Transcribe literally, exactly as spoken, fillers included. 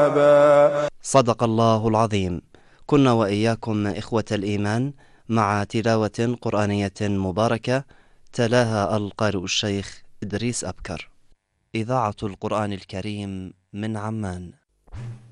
صدق الله العظيم. كنا وإياكم إخوة الإيمان مع تلاوة قرآنية مباركة تلاها القارئ الشيخ إدريس أبكر. إذاعة القرآن الكريم من عمان.